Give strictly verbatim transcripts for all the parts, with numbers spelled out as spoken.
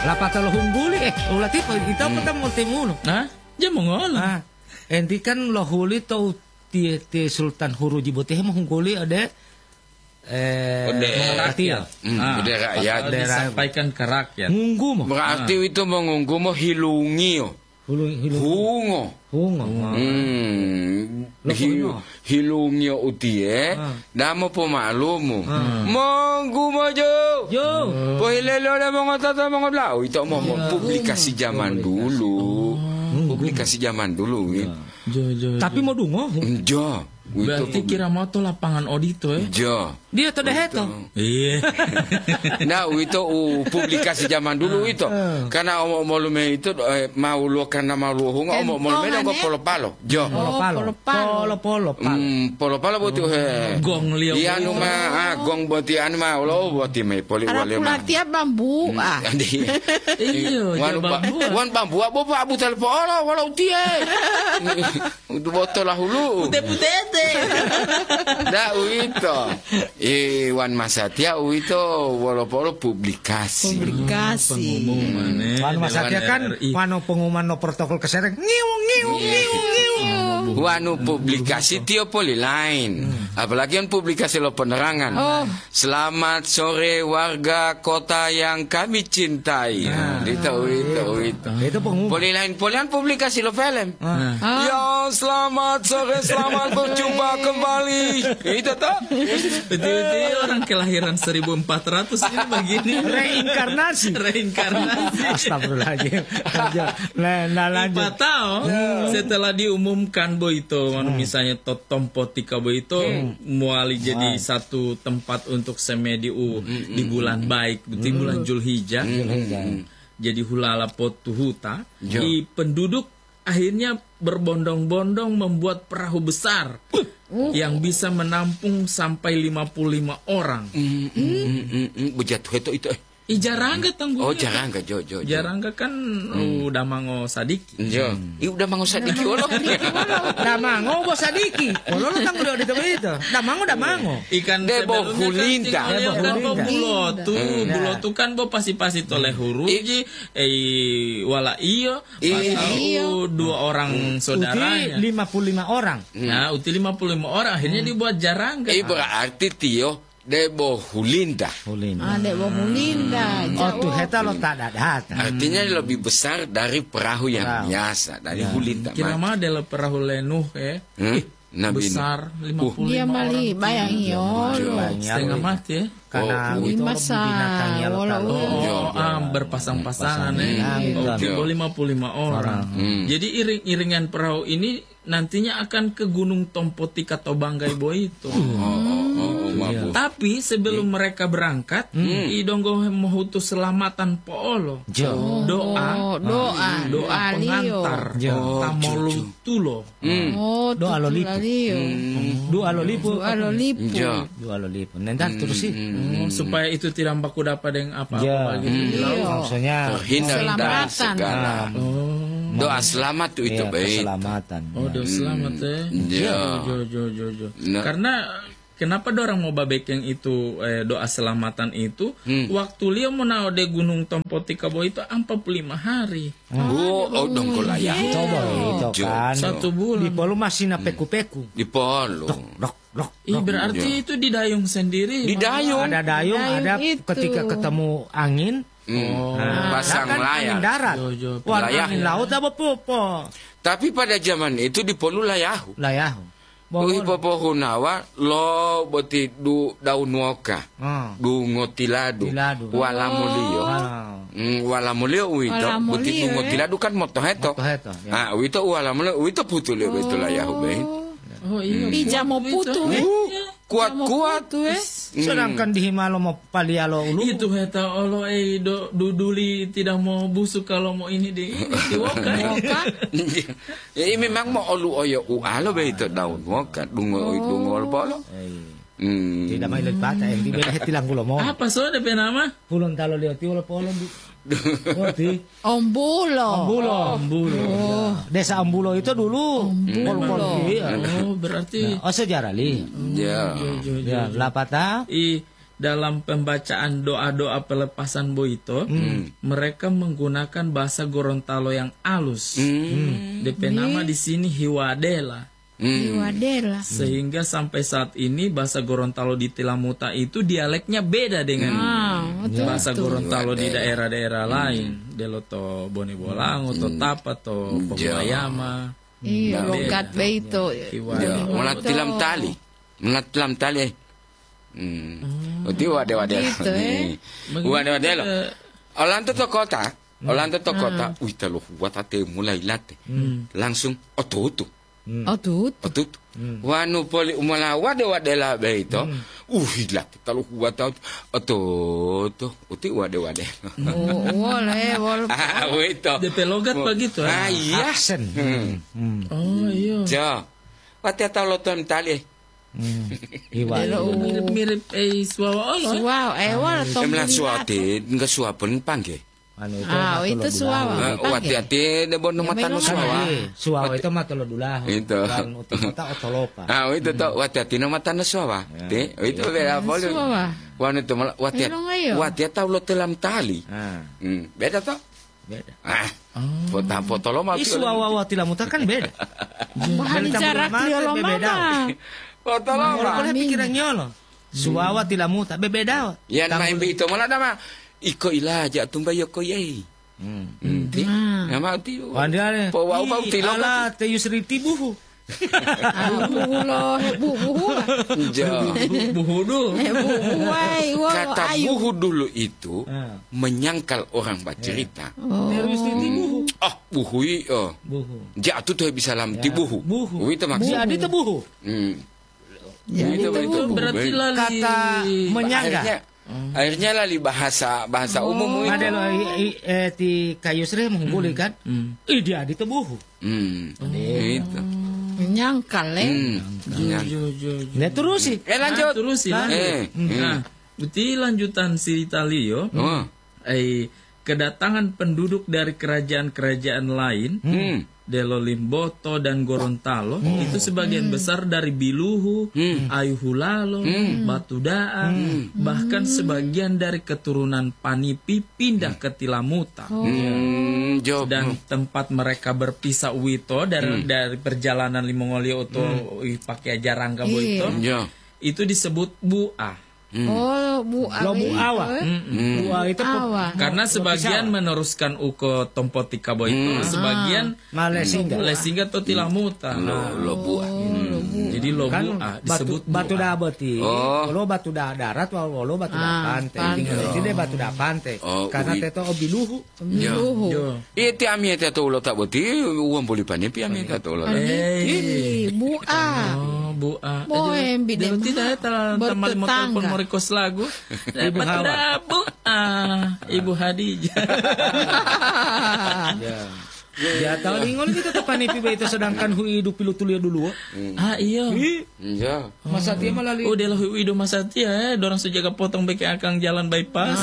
Lapata lo hungguli eh ulah tipo kita hmm. Pata multimuno. Nah, dia mongol. Ah. Enti kan lo huli tau ti ti Sultan Hurujiboti mau hungguli ada eh rakyat. Hmm, ah, ada rakyat disampaikan ke rakyat. Ngunggu mo. Berarti ah. Itu mengunggu mo hilungi yo. Hungo. Hungo. Hmm. Hilungi utie. Damo pemalumu. Monggu mo jo. Jo. Pohilelo na mga tata mga blau. Ito mo publikasi zaman dulu. Publikasi zaman dulu. Tapi mau dungo. Jo. Berarti kira mau tuh lapangan audito ya? Jo. Dia tuh deheto. Iya. Nah itu uh, publikasi zaman dulu itu. Karena omong-omong itu eh, mau lu karena mau lu hunga omong-omong itu kok polo-palo. Jo. Polo-palo. Polo-palo. Hmm, polo-palo butuh he. Gong liau. Iya anu mah ah gong buti anu mah lo buti me poli wale mah. Pula tiap bambu ah. Iya, wan bambu. Wan bambu apa abu telepon walau tie. Untuk botol lah hulu. Putih-putih. Nah, itu, Iwan Masatia itu walaupun publikasi. Publikasi. Wan Masatia kan, wano pengumuman no protokol kesehatan, ngiu ngiu ngiu ngiu. Wanu publikasi tio poli lain, apalagi yang publikasi lo penerangan. Oh. Selamat sore warga kota yang kami cintai. Nah, itu itu itu. Itu pengumuman. Poli lain polian publikasi lo film. Ah. Ya selamat sore selamat berjumpa kembali. Itu toh. Betul-betul orang kelahiran seribu empat ratus ini begini. Reinkarnasi. Reinkarnasi. Astagfirullahaladzim. Nah, nah lanjut. Empat tahun setelah diumumkan bo itu, hmm. misalnya Tompo Tika bo itu hmm. muali jadi hmm. satu tempat untuk semediu hmm. di bulan baik, di hmm. bulan Julhijjah. Hmm. Jadi hulala potuhuta, di penduduk akhirnya berbondong-bondong membuat perahu besar uh. yang bisa menampung sampai lima puluh lima orang. Mm, mm, mm, mm, mm. Bejatuh itu itu. I jarangga tangguh. Oh jarangga jo jo. Jarangga kan hmm. udah mango sadiki. Jo. Hmm. I udah mango sadiki wolo. Udah mango bo sadiki. Wolo lu tangguh di itu. Udah mango udah mango. Ikan debo hulinta. Debo bulo tu bulo tu kan bo pasti-pasti toleh huruji eh wala iyo iyo dua orang saudaranya. Uti lima puluh lima orang. Nah, uti lima puluh lima orang akhirnya dibuat jarangga. Eh berarti tio Debo Hulinda. Hulinda. Ah, Debo Hulinda. Oh, tuh heta lo tak ada. Artinya hmm. lebih besar dari perahu yang perahu. Biasa, dari ya. Hulinda. Kira mah adalah perahu lenuh ya. Hmm? Nabi besar lima puluh lima uh. Dia mali bayang iyo. Setengah mati ya. Karena oh, itu binatang ya lo tahu. Oh, ah, berpasang-pasangan ya. Oh, lima puluh lima orang. Hmm. Jadi iring-iringan perahu ini nantinya akan ke Gunung Tompotika Tobanggai Bo itu. Oh. Iya. Tapi sebelum hmm. mereka berangkat, hmm. idonggo mohutu selamatan poolo. Jo. Doa, doa, doa pengantar. Oh, tamolu tulo. Hmm. Oh, doa lo lipu. Hmm. Doa lo lipu. Doa lo lipu. Doa lo lipu. Nanti terus sih. Hmm. Supaya itu tidak baku dapat yang apa-apa gitu. Maksudnya terhindar dari segala. Oh. Doa selamat tuh itu baik. Keselamatan. Oh, doa selamat ya. Iya. Jo jo jo jo. Karena kenapa dorang mau babek yang itu eh, doa selamatan itu hmm. waktu dia mau naode Gunung Tompotika Bo itu empat puluh lima hari. Oh, oh dong kolaya. Coba itu kan. Satu bulan. Di Polu masih na peku-peku. Di Polu. Dok, dok. Ih, berarti itu didayung sendiri. Didayung. Ada dayung, dayung ada itu. Ketika ketemu angin. Oh, nah, pasang kan layar. Angin darat. Jo, jo, wah, angin laut apa popo. Tapi pada zaman itu di Polu layahu. Layahu. Uhi popo hunawa lo boti du daun woka. Hmm. Du ngotiladu. Wala mulio. Hmm, wala mulio uito. Boti du ngotiladu kan moto heto. Ah, uito wala mulio uito putu leo betul layahu be. Oh iya. Bijamo putu. Kuat-kuat tuh eh. Sedangkan di Himalo mau palialo ulu. Itu heta olo eh do duduli tidak mau busuk kalau mau ini di woka. Ya memang mau olu oyo ualo be itu daun woka dungo dungo polo. Hmm. Tidak mau lihat baca yang di bela hetilang gulo mo. Apa so de penama? Pulon talo lihat tiwolo polo. Ombulo. Ombulo. Ombulo. Oh. Desa Ombulo itu dulu. Ombulo. Oh, berarti oh sejarah li. Ya. Ya, lapata. I dalam pembacaan doa-doa pelepasan boito, hmm. mereka menggunakan bahasa Gorontalo yang halus. Hmm. D P nama di sini Hiwadela. Hmm. Hiwadela. Sehingga sampai saat ini bahasa Gorontalo di Tilamuta itu dialeknya beda dengan ah, betul, bahasa betul. Gorontalo di daerah-daerah hmm. lain. Deloto Bone Bolango, to Tapa, to Poglayama. Iya, logat beito. Melat tilam tali. Melat tilam tali. Hmm. Oh, itu wadah-wadah. Gitu, eh. Wadah-wadah lo. Orang tu tu kota, orang tu tu kota. Wih, terlalu kuat ate mulai latih. Langsung otot. Otot. Otot. Wanu poli umala wadah-wadah lah beito. Uh, latih terlalu kuat otot. Uti wadah-wadah. Oh, boleh, boleh. Ah, itu. D P logat begitu. Ah, iya. Oh, iya. Jo. Wadah tahu lo tuan tali. Hmm. Mirip-mirip eh suawa Allah. Suawa, eh wala tong. Emla suate, enggak suapen pangge. Anu itu ah, itu suawa. Wati-hati de bono mata no suawa. Suawa itu mata lo dulah. Itu. Kan mata otolopa. Ah, itu to wati-hati no mata no suawa. Te, itu beda boleh. Suawa. Wan itu malah wati. Wati tahu lo telam tali. Ah. Hmm, beda to? Beda. Ah. Foto-foto lo mah. Isu wawa tilamuta kan beda. Bahan jarak dia lo mama. Foto lo mah. Boleh pikiran nyolo. Suawa tilamuta bebeda. Yan main itu malah nama iko ilaja tumba yoko yei. Hmm. Nama ti. Wandale. Po wa pa ti lo. Ala te yusri tibuhu. Buhu lo, buhu. Jo. Buhu dulu. Kata buhu dulu itu menyangkal orang bercerita. Terus tibuhu. Oh, buhu i oh. Buhu. Jatuh tuh bisa lam tibuhu. Buhu. Itu maksudnya. Jadi itu buhu. Hmm. Ya, itu, itu, itu berarti lali kata menyangga. Akhirnya, hmm. akhirnya lali bahasa bahasa oh. umum itu. Ada lo eh ti kayu sere mengguli kan. Hmm. Ih dia di tebuhu. Hmm. Oh. Itu. Menyangkal eh. Hmm. Jo jo jo. Nah terus sih. Eh lanjut. Nah, terus sih. Eh. Nah, berarti lanjutan si Italio. Oh. Eh kedatangan penduduk dari kerajaan-kerajaan lain. Hmm. Delo Limboto dan Gorontalo hmm. itu sebagian hmm. besar dari Biluhu, hmm. Ayuhulalo, hmm. Batudaang, hmm. bahkan sebagian dari keturunan Panipi pindah hmm. ke Tilamuta. Oh. Hmm. Dan tempat mereka berpisah Wito dari hmm. dari perjalanan Limongolio atau hmm. pakai jarangka Wito yeah. itu disebut Buah. Hmm. Oh, buah. Lo buawa. Hmm. Buah itu Awa. Karena sebagian meneruskan uko Tompotika Boy itu, hmm. sebagian Malesingga. Lesingga atau Tilamuta. Lo lo buah. Hmm. Jadi lo kan buah batu, disebut batu dah beti. Oh. Lo batu dah darat, lo batu dah Ah, pantai. Tinggal di sini batu dah pantai. Oh, karena ui. teto obiluhu. Biluhu. Iya ami eta to lo tak boti uang boleh panen pi ami eta to lo. Eh, buah. Oh, buah. Boy, bide Tidak tidak tamal mau telepon mau request lagu. Ibu Dapat Hawa. dah buah. Ibu Hadijah. Ya. Ya tahu lingol kita tuh panipi itu sedangkan hui hidup pilu tulia dulu. Ah iya. Iya. Masa dia malah li. Oh dia lah hui hidup masa dia, eh. Dorang sejaga potong beke akang jalan bypass.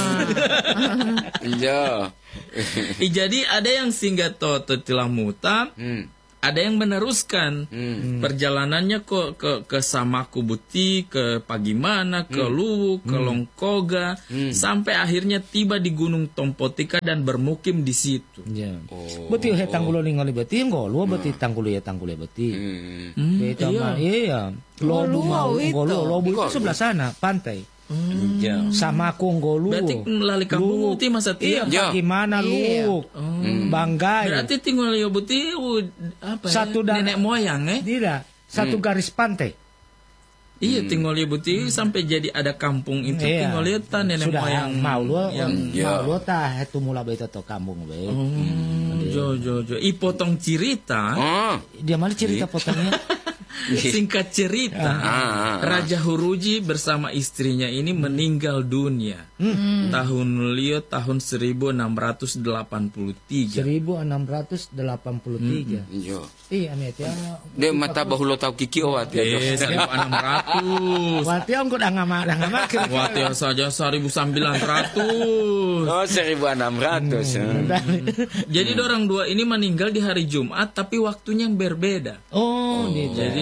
Iya. Eh, jadi ada yang singgah to to Tilamuta. Hmm. Ada yang meneruskan hmm. perjalanannya ke ke ke Samaku Buti, ke Pagimana, ke hmm. Luwu, ke hmm. Longkoga, hmm. sampai akhirnya tiba di Gunung Tompotika dan bermukim di situ. Ya. Oh. Beti he tanggulo ningali beti ngolo beti tanggulo ya tanggulo beti. Hmm. Beta mah iya. Lobu mau ngolo lobu itu sebelah sana pantai. Hmm. Ya. Sama aku ngolu. Berarti melalui kampung Buti masa iya, tiap. Bagaimana lu? Hmm. Banggai. Berarti tinggal ya Buti apa satu ya? Nenek moyang eh? Tidak. Satu hmm. garis pantai. Iya, hmm. tinggal ya Buti hmm. sampai jadi ada kampung itu iya. tinggal lihat nenek sudah moyang. Mau lu yang mau lu tah itu mula beta to kampung be. Oh, hmm. jo jo jo. I potong cerita. Oh. Dia malah cerita potongnya. Singkat cerita, ah, Raja Huruji bersama istrinya ini meninggal dunia hmm. tahun Leo tahun seribu enam ratus delapan puluh tiga. seribu enam ratus delapan puluh tiga. Iya. Iya, amet ya. Dia mata bahu lo tahu kiki awat ya. Eh, seribu enam ratus. Wati om kok dah ngama dah ngama. Wati saja seribu sembilan ratus. Oh, seribu enam ratus. Jadi orang dua ini meninggal di hari Jumat tapi waktunya yang berbeda. Oh, oh. Jadi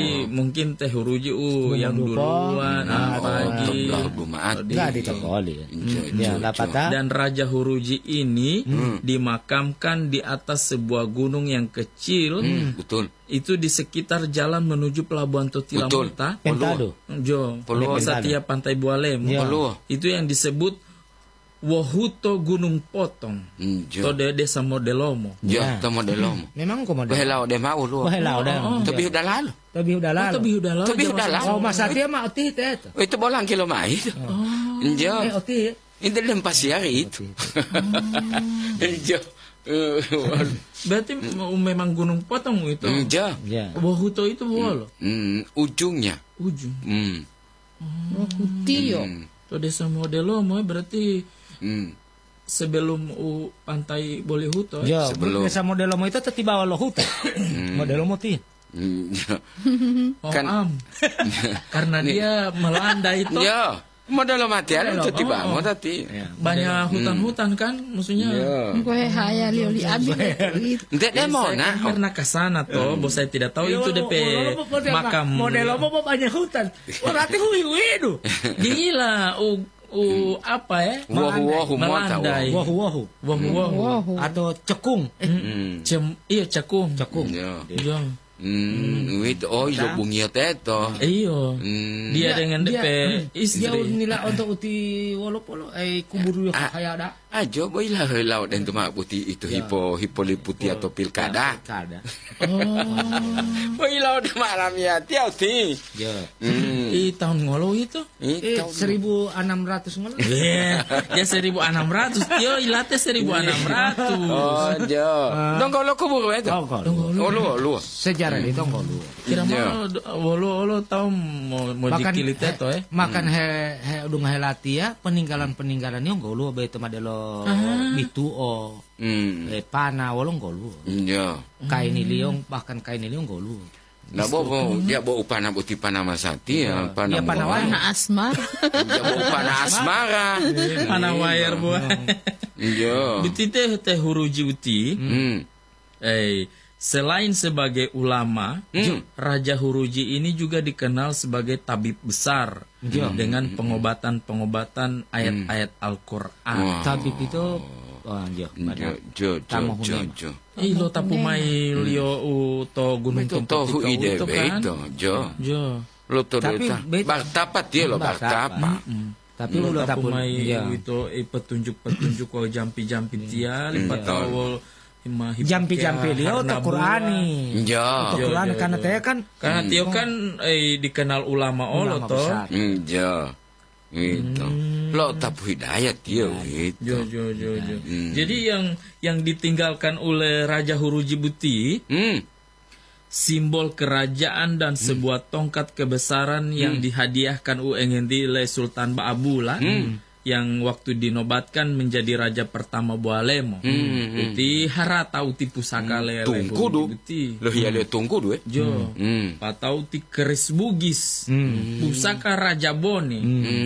mungkin teh huruji uh yang duluan ah, pagi. Enggak ditokoli. Ya, lapata. Dan Raja Huruji ini hmm. dimakamkan di atas sebuah gunung yang kecil. Hmm. Betul. Itu di sekitar jalan menuju pelabuhan Totilamuta. Pentado. Jo, Satya Pantai Bualemo. Ya. Itu yang disebut Wohuto Gunung Potong. Mm, Tode desa Modelomo. Ya, to Modelomo. Memang ko Modelomo. Bahelao de mau lu. Bahelao de. Tapi udah lalu. Tapi udah lalu. Tapi udah lalu. Tapi udah lalu. Oh, Mas Satya mah oti teh. Itu bolang kilo mai. Oh. Jo. Eh, oti. Ini lempas hari itu. Jo. Berarti memang Gunung Potong itu. Jo. Wohuto itu bolo. Hmm, ujungnya. Ujung. Hmm. Wohutio. To desa Modelomo berarti Hmm. sebelum uh, pantai Bolehuto. Ya, sebelum desa Modelomo itu teh bawah Lohuta. Modelomo ti. Oh, Kan am. Karena dia melanda itu. Ya, Modelomo mati ada itu tiba mau tadi. Banyak hutan-hutan kan, maksudnya. Gue hayal lioli abi. Entek demo nah. Karena kesana toh, bos saya tidak tahu itu D P makam. Modelomo banyak hutan. Berarti hui-hui itu. Gila, uh, uh, apa ya? Wahu-wahu melandai. Wahu-wahu. Wahu-wahu. Atau cekung. Hmm. Cem, iya cekung. Cekung. Ya. Iya. Hmm, itu oh itu bungia teto. Iyo. Hmm. Dia dengan D P istri. Dia nila untuk uti wolo-polo eh kubur kaya ada. Ajo boy lah laut dan tu mak putih itu hipo hipoliputi atau pilkada. Pilkada. Oh. Boy laut malam ya tiau ti. Ya. Hmm. I tahun ngolo itu? Eh, seribu enam ratus ngolo. Iya, ya seribu enam ratus. Yo, ilate seribu enam ratus. Oh, jo. Dong kalau kubur itu. Oh, Oh, lu, lu. Sejarah itu ngolo. Kira mau wolo wolo tahu mau mau dikilit itu eh. Makan he he udung helatia peninggalan-peninggalannya ngolo be itu madelo bitu o. Hmm. Eh pana wolo ngolo. Jo. Kain iliong bahkan kain iliong ngolo. Nah, bobo dia bawa upana putih panama sati ya, Ya, panah Warna asmar. Dia bawa upana asmara. Panah wayar buah. Jo. Uti teh teh huruji uti. Hmm. Eh, selain sebagai ulama, Hmm. Raja Huruji ini juga dikenal sebagai tabib besar dengan pengobatan-pengobatan ayat-ayat Al-Qur'an. Wow. Tabib itu oh, jo. Jo, jo, jo, jo, jo. Eh, lo tapu mai lio u to gunung Itu tohu Tempotika ide itu kan? itu, jo. Jo. Lo to Tapi deta. beda. Bartapat dia lo bartapa. Tapi Lo lu tapu tapu mai ya. itu eh, petunjuk-petunjuk ko jampi-jampi dia lipat tahu hima Jampi-jampi liau to Qur'ani. Jo. To Qur'an karena teh kan Karena Tio kan eh, dikenal ulama olo ulama toh. besar. Hmm, jo. Itu. Lo tapu hidayat dia itu. Jo, jo, jo, jo. Jadi yang yang ditinggalkan oleh Raja Huruji Buti Hmm. simbol kerajaan dan sebuah tongkat kebesaran yang dihadiahkan U N N D oleh Sultan Ba'abula yang waktu dinobatkan menjadi raja pertama Bualemo. Uti harata uti pusaka le Tungku du. Buti. Lo hiya le tungku du eh. Jo. Hmm. Patau ti keris bugis. Pusaka Raja Bone.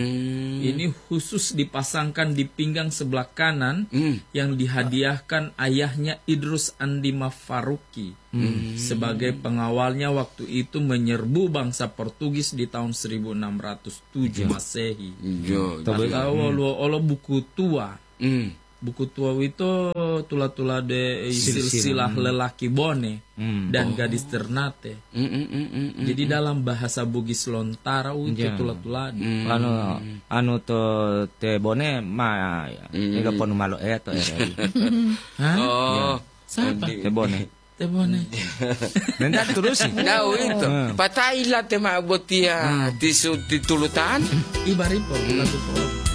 Ini khusus dipasangkan di pinggang sebelah kanan Hmm. yang dihadiahkan ayahnya Idrus Andima Faruqi sebagai pengawalnya waktu itu menyerbu bangsa Portugis di tahun seribu enam ratus tujuh Masehi. Jo. Atau olo olo buku tua. Hmm. Buku tua itu tula-tula de silsilah lelaki Bone dan gadis Ternate. Hmm, hmm, hmm, hmm, hmm. Jadi dalam bahasa Bugis Lontara itu tula-tula. anu anu to te bone ma ega ponu malo e to ere. Hah? Oh. Siapa? Te bone. Te Bone. Nenda terus sih. Nah, itu. Patailah tema botia tisu titulutan. Ibaripo, lagu po.